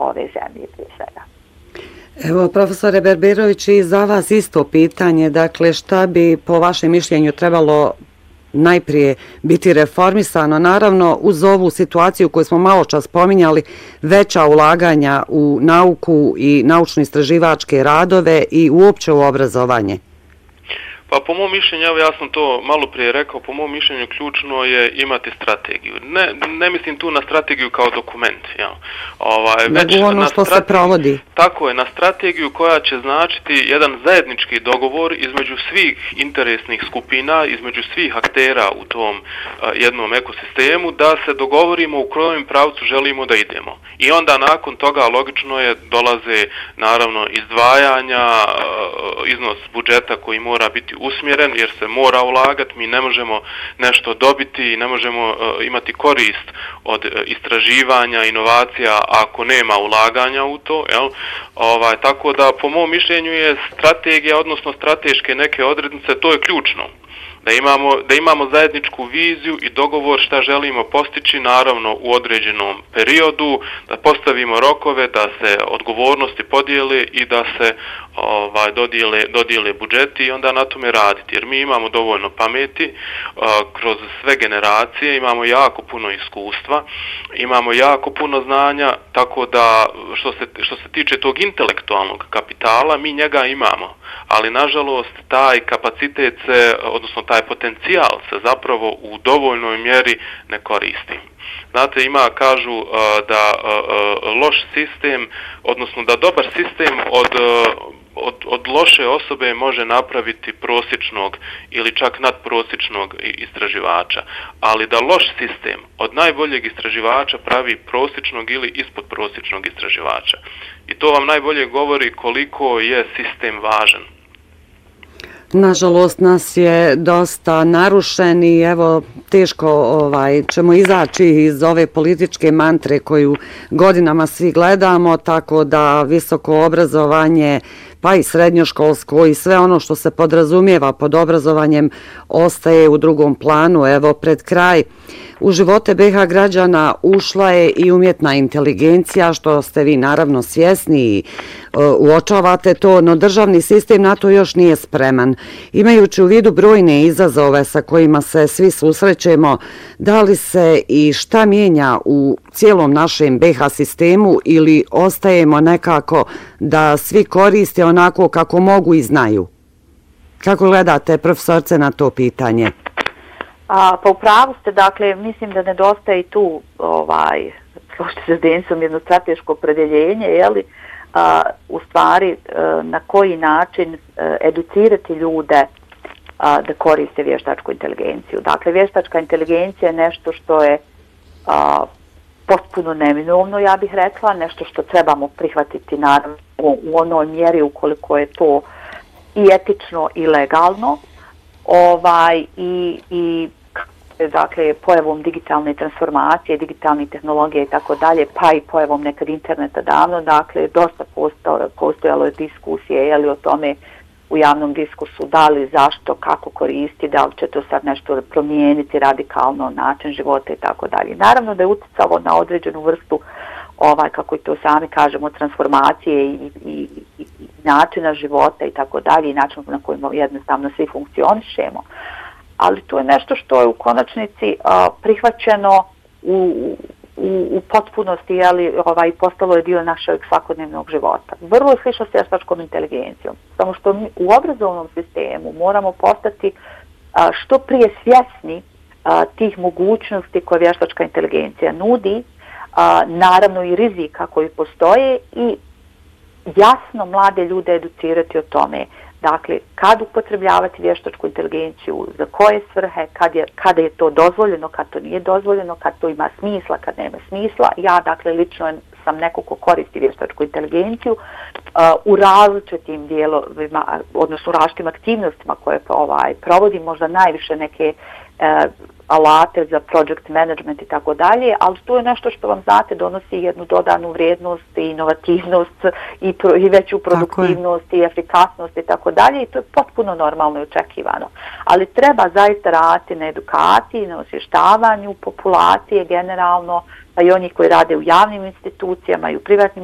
ove zemlje prije svega. Evo, profesore Berberović, i za vas isto pitanje, dakle šta bi po vašem mišljenju trebalo najprije biti reformisano, naravno uz ovu situaciju koju smo malo čas spominjali, veća ulaganja u nauku i naučno-istraživačke radove i uopće u obrazovanje? Pa po mom mišljenju, evo ja sam to malo prije rekao, po mom mišljenju ključno je imati strategiju. Ne mislim tu na strategiju kao dokument. Već ono što se provodi. Tako je, na strategiju koja će značiti jedan zajednički dogovor između svih interesnih skupina, između svih aktera u tom jednom ekosistemu, da se dogovorimo u kojem pravcu želimo da idemo. I onda nakon toga logično je dolaze naravno izdvajanja, iznos budžeta koji mora biti usmjeren jer se mora ulagati, mi ne možemo nešto dobiti i ne možemo imati korist od istraživanja, inovacija ako nema ulaganja u to, jel? Tako da po mom mišljenju je strategija, odnosno strateške neke odrednice, to je ključno. Da imamo zajedničku viziju i dogovor šta želimo postići, naravno u određenom periodu, da postavimo rokove, da se odgovornosti podijele i da se dodijele budžeti i onda na tome raditi. Jer mi imamo dovoljno pameti, kroz sve generacije, imamo jako puno iskustva, imamo jako puno znanja, tako da što se tiče tog intelektualnog kapitala, mi njega imamo. Ali nažalost taj kapacitet odnosno taj potencijal se zapravo u dovoljnoj mjeri ne koristi. Znate, kažu da loš sistem, odnosno da dobar sistem od loše osobe može napraviti prosječnog ili čak nadprosječnog istraživača, ali da loš sistem od najboljeg istraživača pravi prosječnog ili ispodprosječnog istraživača. I to vam najbolje govori koliko je sistem važan. Nažalost, nas je dosta narušen i evo, teško ćemo izaći iz ove političke mantre koju godinama svi gledamo, tako da visoko obrazovanje, pa i srednjoškolsko i sve ono što se podrazumijeva pod obrazovanjem ostaje u drugom planu. Evo, pred kraj, u živote BiH građana ušla je i umjetna inteligencija, što ste vi naravno svjesni i uočavate to, no državni sistem na to još nije spreman. Imajući u vidu brojne izazove sa kojima se svi susrećemo, da li se i šta mijenja u cijelom našem BiH sistemu ili ostajemo nekako da svi koriste onako kako mogu i znaju? Kako gledate, profesorce, na to pitanje? Pa upravu ste, dakle, mislim da nedostaje i tu, složite se s Denisom, jedno strateško opredjeljenje, u stvari na koji način educirati ljude da koriste vještačku inteligenciju. Dakle, vještačka inteligencija je nešto što je potpuno neminovno, ja bih rekla, nešto što trebamo prihvatiti naravno u onoj mjeri ukoliko je to i etično i legalno, i dakle pojavom digitalne transformacije, digitalnih tehnologija i tako dalje, pa i pojavom nekad interneta davno, dakle dosta postojalo je diskusije o tome u javnom diskursu, da li, zašto, kako koristi, da li će to sad nešto promijeniti radikalno način života i tako dalje. Naravno da je utjecalo na određenu vrstu, kako i to sami kažemo, transformacije i načina života i tako dalje, i način na kojem jednostavno svi funkcionišemo. Ali to je nešto što je u konačnici prihvaćeno u potpunosti, postalo je dio našeg svakodnevnog života. Vrlo je slično s vještačkom inteligencijom, samo što mi u obrazovnom sistemu moramo postati što prije svjesni tih mogućnosti koje vještačka inteligencija nudi, naravno i rizika koji postoje, i jasno mlade ljude educirati o tome. Dakle, kad upotrebljavati vještačku inteligenciju, za koje svrhe, kada je to dozvoljeno, kad to nije dozvoljeno, kad to ima smisla, kad nema smisla. Ja, dakle, lično sam neko ko koristi vještačku inteligenciju u različitim dijelovima, odnosno u različitim aktivnostima koje provodim, možda najviše neke alate za project management i tako dalje, ali to je nešto što vam, znate, donosi jednu dodanu vrijednost i inovativnost i veću produktivnost i efikasnost i tako dalje, i to je potpuno normalno i očekivano. Ali treba zaista raditi na edukaciji, na osvještavanju populacije generalno, pa i onih koji rade u javnim institucijama i u privatnim